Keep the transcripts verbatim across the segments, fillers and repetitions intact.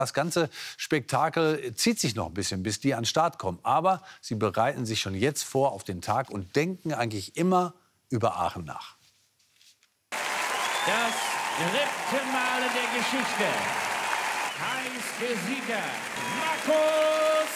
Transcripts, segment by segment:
Das ganze Spektakel zieht sich noch ein bisschen, bis die an den Start kommen. Aber sie bereiten sich schon jetzt vor auf den Tag und denken eigentlich immer über Aachen nach. Das dritte Mal in der Geschichte heißt der Sieger Markus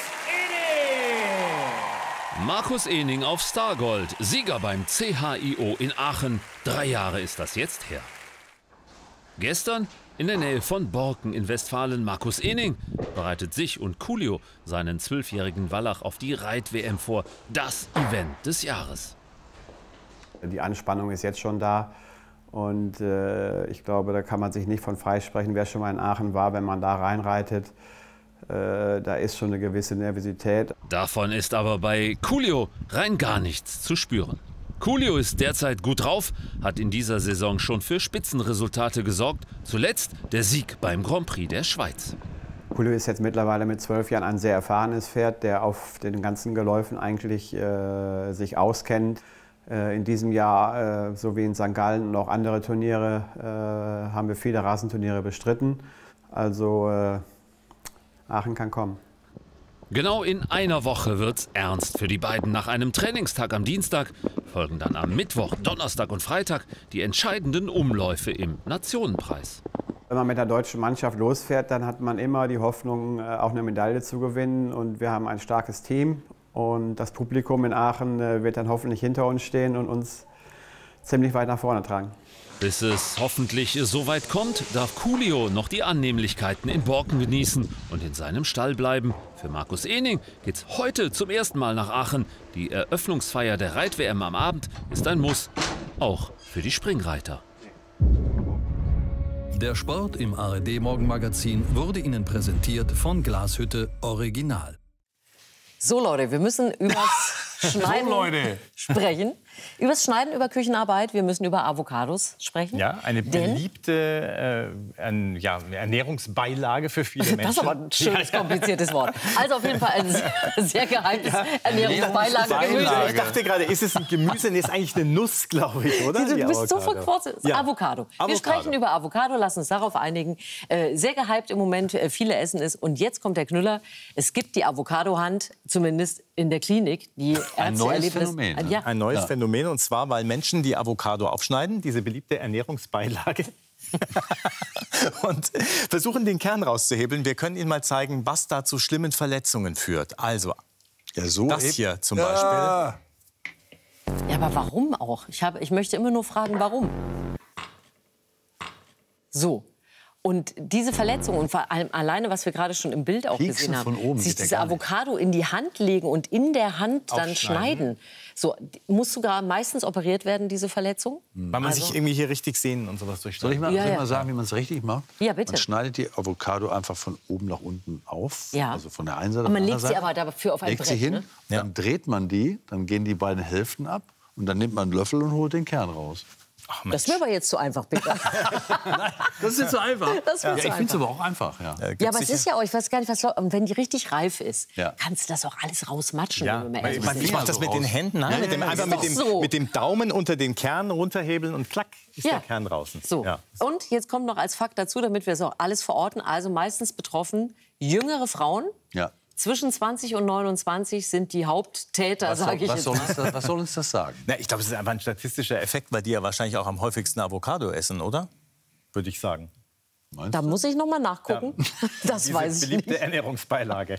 Ening. Markus Ening auf Stargold, Sieger beim C H I O in Aachen. Drei Jahre ist das jetzt her. Gestern in der Nähe von Borken in Westfalen. Markus Ening bereitet sich und Coolio, seinen zwölfjährigen Wallach, auf die Reit-W M vor. Das Event des Jahres. Die Anspannung ist jetzt schon da. Und äh, ich glaube, da kann man sich nicht von freisprechen. Wer schon mal in Aachen war, wenn man da reinreitet, äh, da ist schon eine gewisse Nervosität. Davon ist aber bei Coolio rein gar nichts zu spüren. Coolio ist derzeit gut drauf, hat in dieser Saison schon für Spitzenresultate gesorgt. Zuletzt der Sieg beim Grand Prix der Schweiz. Coolio ist jetzt mittlerweile mit zwölf Jahren ein sehr erfahrenes Pferd, der auf den ganzen Geläufen eigentlich äh, sich auskennt. Äh, in diesem Jahr, äh, so wie in Sankt Gallen und auch andere Turniere, äh, haben wir viele Rasenturniere bestritten. Also äh, Aachen kann kommen. Genau in einer Woche wird's ernst für die beiden. Nach einem Trainingstag am Dienstag folgen dann am Mittwoch, Donnerstag und Freitag die entscheidenden Umläufe im Nationenpreis. Wenn man mit der deutschen Mannschaft losfährt, dann hat man immer die Hoffnung, auch eine Medaille zu gewinnen. Und wir haben ein starkes Team. Und das Publikum in Aachen wird dann hoffentlich hinter uns stehen und uns ziemlich weit nach vorne tragen. Bis es hoffentlich so weit kommt, darf Coolio noch die Annehmlichkeiten in Borken genießen und in seinem Stall bleiben. Für Markus Ening geht's heute zum ersten Mal nach Aachen. Die Eröffnungsfeier der Reit-W M am Abend ist ein Muss, auch für die Springreiter. Der Sport im A R D-Morgenmagazin wurde Ihnen präsentiert von Glashütte Original. So Leute, wir müssen übers Schneiden so, Leute. sprechen. Übers Schneiden, über Küchenarbeit. Wir müssen über Avocados sprechen. Ja, eine beliebte äh, ein, ja, Ernährungsbeilage für viele Menschen. Das ist aber ein schönes, kompliziertes Wort. Also auf jeden Fall ein sehr, sehr geheimtes ja, Ernährungsbeilage. Ernährungsbeilage. Ich dachte gerade, ist es ein Gemüse? Nee, ist eigentlich eine Nuss, glaube ich, oder? Du Die bist so Avocado. verquotzt. Ja. Avocado. Wir Avocado. sprechen über Avocado, lassen uns darauf einigen. Äh, sehr gehypt im Moment, äh, viele essen es. Und jetzt kommt der Knüller. Es gibt die Avocado-Hand, zumindest in der Klinik. Die ein neues Phänomen. Ein, ja. ein neues Ja. Phänomen, und zwar, weil Menschen die Avocado aufschneiden, diese beliebte Ernährungsbeilage, und versuchen, den Kern rauszuhebeln. Wir können Ihnen mal zeigen, was da zu schlimmen Verletzungen führt. Also, Ja, so das eben. hier zum Ja. Beispiel. Ja, aber warum auch? Ich, hab, ich möchte immer nur fragen, warum. So. Und diese Verletzung und vor allem alleine, was wir gerade schon im Bild auch Pieksen gesehen haben, von oben sich geht ja diese gar nicht. Avocado in die Hand legen und in der Hand dann Aufschneiden. schneiden. So, muss sogar meistens operiert werden, diese Verletzung? Weil man Also- sich irgendwie hier richtig sehen und sowas Soll ich durchschneidet. mal, Ja, soll ich ja. mal sagen, wie man es richtig macht? Ja, bitte. Man schneidet die Avocado einfach von oben nach unten auf. Ja. Also von der einen Seite Und man auf die legt sie andere aber dafür auf ein legt Brett, sie hin, ne? dann dreht man die, dann gehen die beiden Hälften ab und dann nimmt man einen Löffel und holt den Kern raus. Ach, Das ist mir aber jetzt zu einfach, bitte. Das ist jetzt so einfach. Das wird ja, so ich finde es einfach. aber auch einfach. Ja. Äh, Ja, aber es sicher- ist ja auch, ich weiß gar nicht, was, und wenn die richtig reif ist, Ja. kannst du das auch alles rausmatschen. Ja, wenn wir mal man, ehrlich man, sind. ich mache das mit den Händen, nein, Ja, mit dem, ja, ja, einfach ist mit doch dem, so. mit dem Daumen unter den Kern runterhebeln und klack, ist Ja. der Kern draußen. So. Ja. Und jetzt kommt noch als Fakt dazu, damit wir es auch alles verorten. Also meistens betroffen jüngere Frauen. Ja. Zwischen zwanzig und neunundzwanzig sind die Haupttäter, Was, soll, sage ich was, jetzt soll mal. uns das, was soll uns das sagen? Na, ich glaube, es ist einfach ein statistischer Effekt, weil die ja wahrscheinlich auch am häufigsten Avocado essen, oder? Würde ich sagen. Meinst Da du? muss ich noch mal nachgucken. Das Diese weiß ich beliebte nicht. Ernährungsbeilage.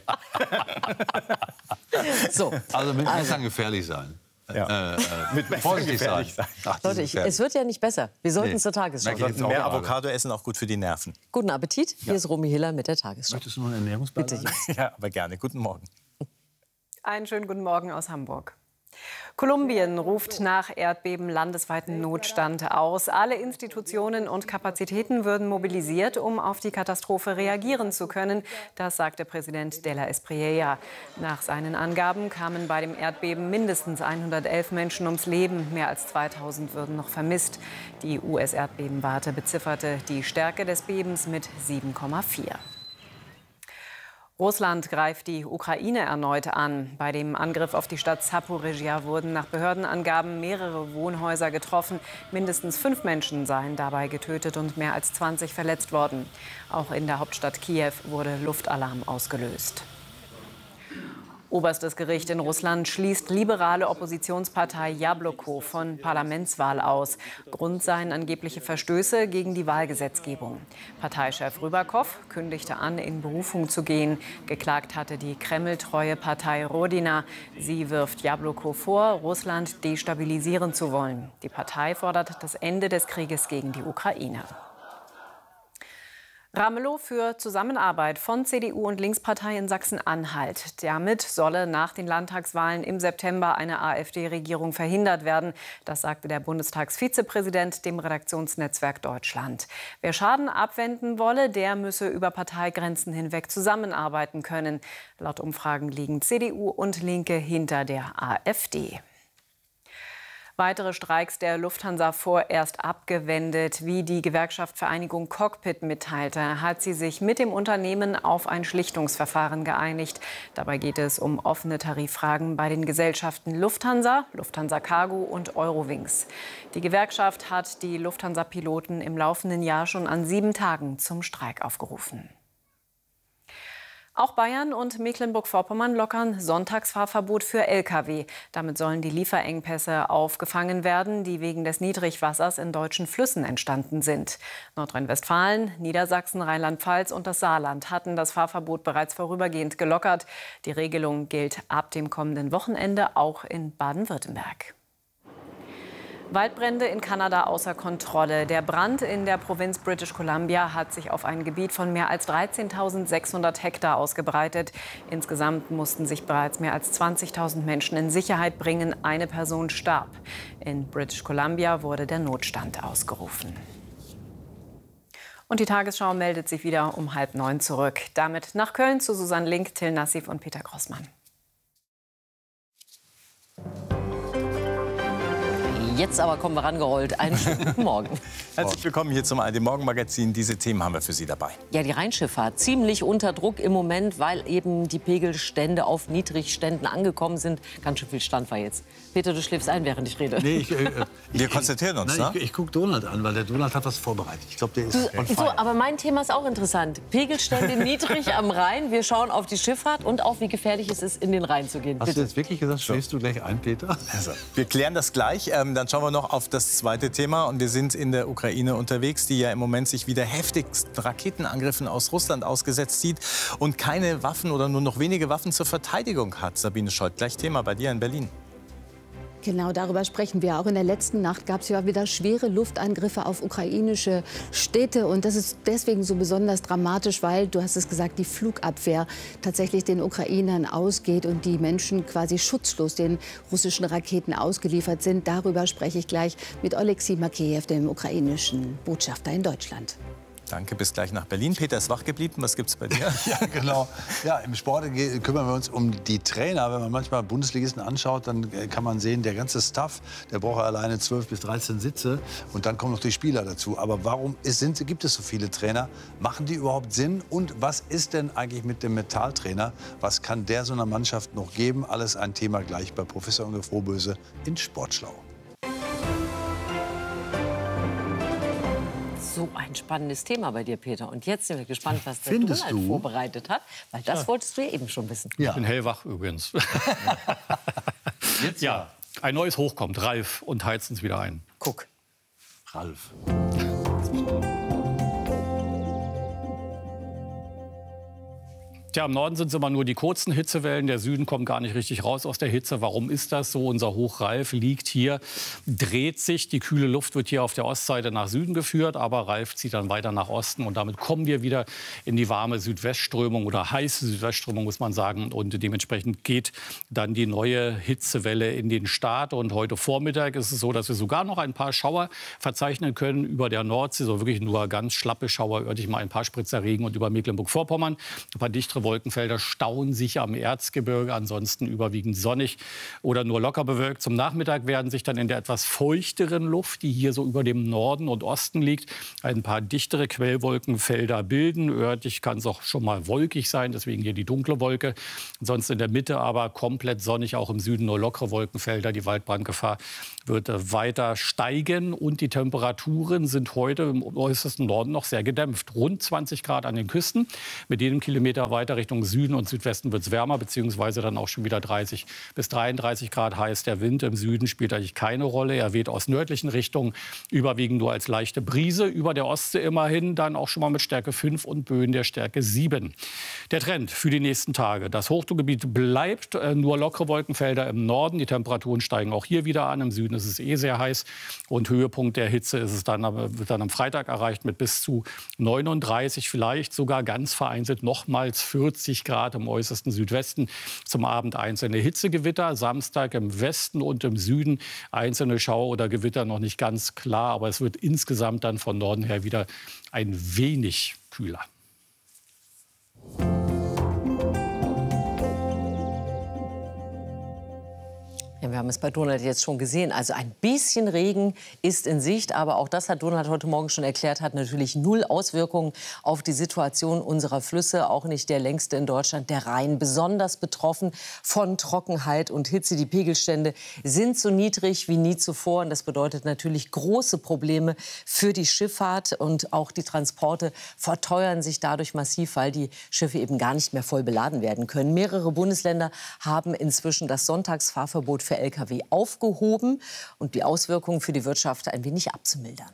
So. Also mit Messern gefährlich sein. Ja. Äh, äh, Mit Messern vorsichtig gefährlich sein. sein. Ach, die Leute, sind ich, gefährlich. es wird ja nicht besser. Wir sollten Nee. zur Tagesschau. Merke ich jetzt auch Mehr gerade. Avocado essen auch gut für die Nerven. Guten Appetit. Hier ist Romy Hiller mit der Tagesschau. Möchtest du noch eine Ernährungsbeilage? Bitte, Jungs. Ja, aber gerne. Guten Morgen. Einen schönen guten Morgen aus Hamburg. Kolumbien ruft nach Erdbeben landesweiten Notstand aus. Alle Institutionen und Kapazitäten würden mobilisiert, um auf die Katastrophe reagieren zu können. Das sagte Präsident de la Espriella. Nach seinen Angaben kamen bei dem Erdbeben mindestens hundertelf Menschen ums Leben. Mehr als zweitausend würden noch vermisst. Die U S-Erdbebenwarte bezifferte die Stärke des Bebens mit sieben Komma vier. Russland greift die Ukraine erneut an. Bei dem Angriff auf die Stadt Zaporizhzhia wurden nach Behördenangaben mehrere Wohnhäuser getroffen. Mindestens fünf Menschen seien dabei getötet und mehr als zwanzig verletzt worden. Auch in der Hauptstadt Kiew wurde Luftalarm ausgelöst. Oberstes Gericht in Russland schließt liberale Oppositionspartei Jabloko von Parlamentswahl aus. Grund seien angebliche Verstöße gegen die Wahlgesetzgebung. Parteichef Rybakow kündigte an, in Berufung zu gehen. Geklagt hatte die kremltreue Partei Rodina. Sie wirft Jabloko vor, Russland destabilisieren zu wollen. Die Partei fordert das Ende des Krieges gegen die Ukraine. Ramelow für Zusammenarbeit von C D U und Linkspartei in Sachsen-Anhalt. Damit solle nach den Landtagswahlen im September eine AfD-Regierung verhindert werden. Das sagte der Bundestagsvizepräsident dem Redaktionsnetzwerk Deutschland. Wer Schaden abwenden wolle, der müsse über Parteigrenzen hinweg zusammenarbeiten können. Laut Umfragen liegen C D U und Linke hinter der AfD. Weitere Streiks der Lufthansa vorerst abgewendet. Wie die Gewerkschaft Vereinigung Cockpit mitteilte, hat sie sich mit dem Unternehmen auf ein Schlichtungsverfahren geeinigt. Dabei geht es um offene Tariffragen bei den Gesellschaften Lufthansa, Lufthansa Cargo und Eurowings. Die Gewerkschaft hat die Lufthansa-Piloten im laufenden Jahr schon an sieben Tagen zum Streik aufgerufen. Auch Bayern und Mecklenburg-Vorpommern lockern Sonntagsfahrverbot für L K W. Damit sollen die Lieferengpässe aufgefangen werden, die wegen des Niedrigwassers in deutschen Flüssen entstanden sind. Nordrhein-Westfalen, Niedersachsen, Rheinland-Pfalz und das Saarland hatten das Fahrverbot bereits vorübergehend gelockert. Die Regelung gilt ab dem kommenden Wochenende auch in Baden-Württemberg. Waldbrände in Kanada außer Kontrolle. Der Brand in der Provinz British Columbia hat sich auf ein Gebiet von mehr als dreizehntausendsechshundert Hektar ausgebreitet. Insgesamt mussten sich bereits mehr als zwanzigtausend Menschen in Sicherheit bringen. Eine Person starb. In British Columbia wurde der Notstand ausgerufen. Und die Tagesschau meldet sich wieder um halb neun zurück. Damit nach Köln zu Susanne Link, Till Nassif und Peter Grossmann. Jetzt aber kommen wir rangerollt. Einen schönen guten Morgen. Herzlich willkommen hier zum A R D-Morgen-Magazin. Diese Themen haben wir für Sie dabei. Ja, die Rheinschifffahrt ziemlich unter Druck im Moment, weil eben die Pegelstände auf Niedrigständen angekommen sind. Ganz schön viel Stand war jetzt. Peter, du schläfst ein, während ich rede. Nee, ich, äh, wir konzentrieren uns, nein, ne? Ich, ich gucke Donald an, weil der Donald hat was vorbereitet. Ich glaube, der ist du, on so, fire. Aber mein Thema ist auch interessant. Pegelstände niedrig am Rhein. Wir schauen auf die Schifffahrt und auch, wie gefährlich es ist, in den Rhein zu gehen. Hast Bitte. du jetzt wirklich gesagt, schläfst du gleich ein, Peter? Also, wir klären das gleich. Ähm, dann schauen wir noch auf das zweite Thema. Und wir sind in der Ukraine unterwegs, die ja im Moment sich wieder heftigsten Raketenangriffen aus Russland ausgesetzt sieht und keine Waffen oder nur noch wenige Waffen zur Verteidigung hat. Sabine Scholz, gleich Thema bei dir in Berlin. Genau, darüber sprechen wir. Auch in der letzten Nacht gab es ja wieder schwere Luftangriffe auf ukrainische Städte. Und das ist deswegen so besonders dramatisch, weil, du hast es gesagt, die Flugabwehr tatsächlich den Ukrainern ausgeht und die Menschen quasi schutzlos den russischen Raketen ausgeliefert sind. Darüber spreche ich gleich mit Oleksiy Makeyev, dem ukrainischen Botschafter in Deutschland. Danke, bis gleich nach Berlin. Peter ist wach geblieben. Was gibt's bei dir? Ja, genau. Ja, im Sport kümmern wir uns um die Trainer. Wenn man manchmal Bundesligisten anschaut, dann kann man sehen, der ganze Staff, der braucht alleine zwölf bis dreizehn Sitze. Und dann kommen noch die Spieler dazu. Aber warum ist, sind, gibt es so viele Trainer? Machen die überhaupt Sinn? Und was ist denn eigentlich mit dem Metalltrainer? Was kann der so einer Mannschaft noch geben? Alles ein Thema gleich bei Professor Inge Frohböse in Sportschlau. So ein spannendes Thema bei dir, Peter. Und jetzt sind wir gespannt, was der Findest Donald du? vorbereitet hat. Weil das Ja. wolltest du ja eben schon wissen. Ich bin hellwach übrigens. Jetzt Ja, ein neues Hoch kommt. Ralf und heizt uns wieder ein. Guck. Ralf. Tja, im Norden sind es immer nur die kurzen Hitzewellen. Der Süden kommt gar nicht richtig raus aus der Hitze. Warum ist das so? Unser Hoch Ralf liegt hier, dreht sich. Die kühle Luft wird hier auf der Ostseite nach Süden geführt. Aber Ralf zieht dann weiter nach Osten. Und damit kommen wir wieder in die warme Südwestströmung oder heiße Südwestströmung, muss man sagen. Und dementsprechend geht dann die neue Hitzewelle in den Start. Und heute Vormittag ist es so, dass wir sogar noch ein paar Schauer verzeichnen können über der Nordsee. So wirklich nur ganz schlappe Schauer, örtlich mal ein paar Spritzer Regen. Und über Mecklenburg-Vorpommern ein paar dichtere Wolkenfelder stauen sich am Erzgebirge, ansonsten überwiegend sonnig oder nur locker bewölkt. Zum Nachmittag werden sich dann in der etwas feuchteren Luft, die hier so über dem Norden und Osten liegt, ein paar dichtere Quellwolkenfelder bilden. Örtlich kann es auch schon mal wolkig sein, deswegen hier die dunkle Wolke. Sonst in der Mitte aber komplett sonnig, auch im Süden nur lockere Wolkenfelder. Die Waldbrandgefahr wird weiter steigen und die Temperaturen sind heute im äußersten Norden noch sehr gedämpft. Rund zwanzig Grad an den Küsten. Mit jedem Kilometer weiter Richtung Süden und Südwesten wird es wärmer, beziehungsweise dann auch schon wieder dreißig bis dreiunddreißig Grad heiß. Der Wind im Süden spielt eigentlich keine Rolle. Er weht aus nördlichen Richtungen, überwiegend nur als leichte Brise. Über der Ostsee immerhin dann auch schon mal mit Stärke fünf und Böen der Stärke sieben. Der Trend für die nächsten Tage. Das Hochdruckgebiet bleibt, äh, nur lockere Wolkenfelder im Norden. Die Temperaturen steigen auch hier wieder an. Im Süden ist es eh sehr heiß und Höhepunkt der Hitze ist es dann, wird dann am Freitag erreicht mit bis zu neununddreißig, vielleicht sogar ganz vereinzelt nochmals vierzig Grad im äußersten Südwesten. Zum Abend einzelne Hitzegewitter, Samstag im Westen und im Süden einzelne Schauer oder Gewitter, noch nicht ganz klar, aber es wird insgesamt dann von Norden her wieder ein wenig kühler. Ja, wir haben es bei Donald jetzt schon gesehen. Also ein bisschen Regen ist in Sicht. Aber auch das hat Donald heute Morgen schon erklärt, hat natürlich null Auswirkungen auf die Situation unserer Flüsse. Auch nicht der längste in Deutschland, der Rhein, besonders betroffen von Trockenheit und Hitze. Die Pegelstände sind so niedrig wie nie zuvor. Und das bedeutet natürlich große Probleme für die Schifffahrt. Und auch die Transporte verteuern sich dadurch massiv, weil die Schiffe eben gar nicht mehr voll beladen werden können. Mehrere Bundesländer haben inzwischen das Sonntagsfahrverbot für L K W aufgehoben und die Auswirkungen für die Wirtschaft ein wenig abzumildern.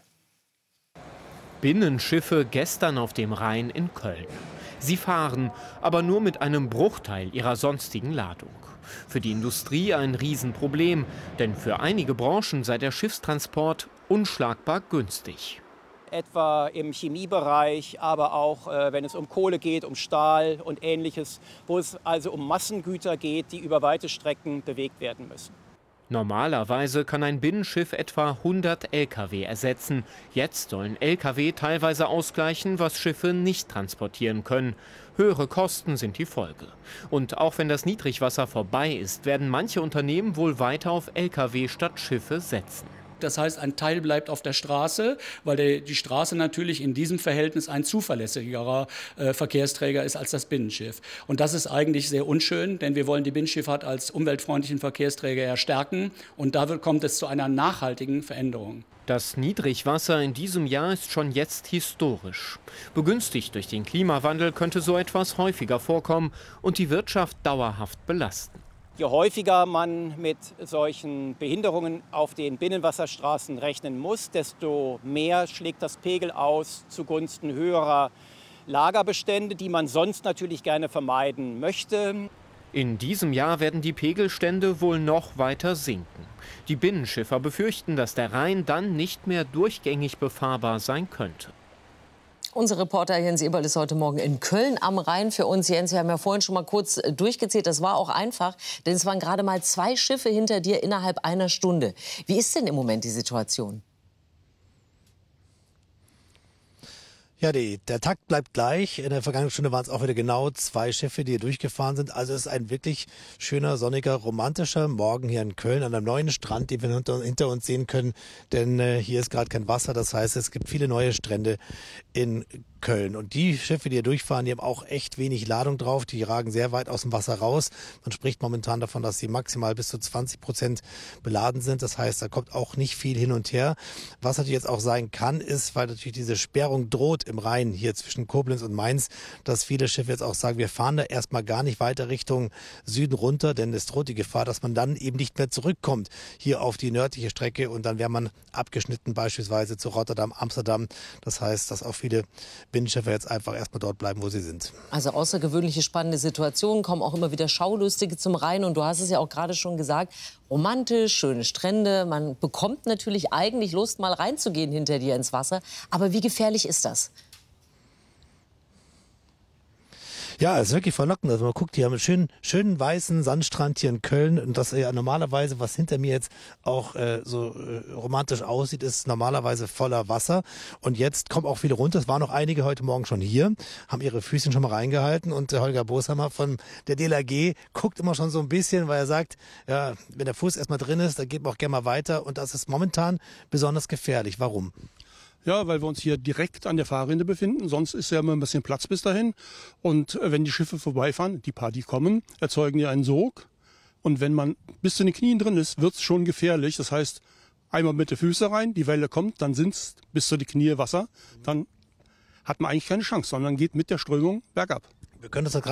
Binnenschiffe gestern auf dem Rhein in Köln. Sie fahren, aber nur mit einem Bruchteil ihrer sonstigen Ladung. Für die Industrie ein Riesenproblem, denn für einige Branchen sei der Schiffstransport unschlagbar günstig. Etwa im Chemiebereich, aber auch äh, wenn es um Kohle geht, um Stahl und Ähnliches, wo es also um Massengüter geht, die über weite Strecken bewegt werden müssen. Normalerweise kann ein Binnenschiff etwa hundert L K W ersetzen. Jetzt sollen L K W teilweise ausgleichen, was Schiffe nicht transportieren können. Höhere Kosten sind die Folge. Und auch wenn das Niedrigwasser vorbei ist, werden manche Unternehmen wohl weiter auf L K W statt Schiffe setzen. Das heißt, ein Teil bleibt auf der Straße, weil der, die Straße natürlich in diesem Verhältnis ein zuverlässigerer äh, Verkehrsträger ist als das Binnenschiff. Und das ist eigentlich sehr unschön, denn wir wollen die Binnenschifffahrt als umweltfreundlichen Verkehrsträger ja stärken. Und da wird, kommt es zu einer nachhaltigen Veränderung. Das Niedrigwasser in diesem Jahr ist schon jetzt historisch. Begünstigt durch den Klimawandel könnte so etwas häufiger vorkommen und die Wirtschaft dauerhaft belasten. Je häufiger man mit solchen Behinderungen auf den Binnenwasserstraßen rechnen muss, desto mehr schlägt das Pegel aus zugunsten höherer Lagerbestände, die man sonst natürlich gerne vermeiden möchte. In diesem Jahr werden die Pegelstände wohl noch weiter sinken. Die Binnenschiffer befürchten, dass der Rhein dann nicht mehr durchgängig befahrbar sein könnte. Unser Reporter Jens Eberl ist heute Morgen in Köln am Rhein für uns. Jens, wir haben ja vorhin schon mal kurz durchgezählt. Das war auch einfach, denn es waren gerade mal zwei Schiffe hinter dir innerhalb einer Stunde. Wie ist denn im Moment die Situation? Ja, die, der Takt bleibt gleich. In der vergangenen Stunde waren es auch wieder genau zwei Schiffe, die hier durchgefahren sind. Also es ist ein wirklich schöner, sonniger, romantischer Morgen hier in Köln an einem neuen Strand, den wir hinter, hinter uns sehen können. Denn äh, hier ist gerade kein Wasser. Das heißt, es gibt viele neue Strände in Köln. Und die Schiffe, die hier durchfahren, die haben auch echt wenig Ladung drauf. Die ragen sehr weit aus dem Wasser raus. Man spricht momentan davon, dass sie maximal bis zu zwanzig Prozent beladen sind. Das heißt, da kommt auch nicht viel hin und her. Was natürlich jetzt auch sein kann, ist, weil natürlich diese Sperrung droht im Rhein hier zwischen Koblenz und Mainz, dass viele Schiffe jetzt auch sagen, wir fahren da erstmal gar nicht weiter Richtung Süden runter, denn es droht die Gefahr, dass man dann eben nicht mehr zurückkommt hier auf die nördliche Strecke und dann wäre man abgeschnitten beispielsweise zu Rotterdam, Amsterdam. Das heißt, dass auch viele Binnenschiffe jetzt einfach erstmal dort bleiben, wo sie sind. Also außergewöhnliche spannende Situationen, kommen auch immer wieder Schaulustige zum Rhein. Und du hast es ja auch gerade schon gesagt, romantisch, schöne Strände. Man bekommt natürlich eigentlich Lust, mal reinzugehen hinter dir ins Wasser. Aber wie gefährlich ist das? Ja, es ist wirklich verlockend. Also man guckt hier mit schönen, schönen weißen Sandstrand hier in Köln und das ja normalerweise, was hinter mir jetzt auch äh, so äh, romantisch aussieht, ist normalerweise voller Wasser. Und jetzt kommen auch viele runter. Es waren noch einige heute Morgen schon hier, haben ihre Füßchen schon mal reingehalten und der Holger Bosheimer von der D L R G guckt immer schon so ein bisschen, weil er sagt, ja, wenn der Fuß erstmal drin ist, dann geht man auch gerne mal weiter und das ist momentan besonders gefährlich. Warum? Ja, weil wir uns hier direkt an der Fahrrinne befinden. Sonst ist ja immer ein bisschen Platz bis dahin. Und wenn die Schiffe vorbeifahren, die paar, die kommen, erzeugen ja einen Sog. Und wenn man bis zu den Knien drin ist, wird es schon gefährlich. Das heißt, einmal mit den Füßen rein, die Welle kommt, dann sind es bis zu die Knie Wasser. Dann hat man eigentlich keine Chance, sondern geht mit der Strömung bergab. Wir können das